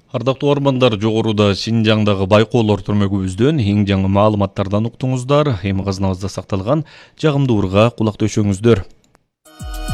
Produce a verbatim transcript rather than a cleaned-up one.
Ардактуу ормандар, жогоруда Шинжаңдагы байкоолор түрмөгүбүздөн эң жаңы маалыматтардан уктуңуздар. Эми кызынабызда сакталган жагымдуу ырга кулак төшөңүздөр.